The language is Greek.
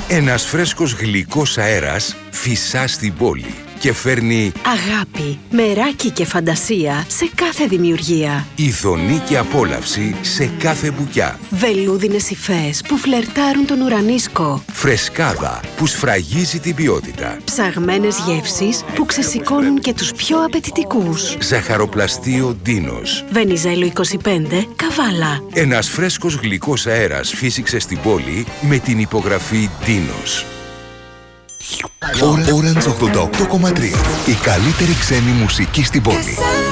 Ένας φρέσκος γλυκός αέρας φυσά στην πόλη και φέρνει αγάπη, μεράκι και φαντασία σε κάθε δημιουργία. ειδονή και απόλαυση σε κάθε μπουκιά. Βελούδινες υφές που φλερτάρουν τον ουρανίσκο. Φρεσκάδα που σφραγίζει την ποιότητα. Ψαγμένες γεύσεις που ξεσηκώνουν και τους πιο απαιτητικούς. Ζαχαροπλαστείο Ντίνος. Βενιζέλο 25, Καβάλα. Ένας φρέσκος γλυκός αέρας φύσηξε στην πόλη με την υπογραφή Ντίνος. Orange 88,3. Η καλύτερη ξένη μουσική στην πόλη.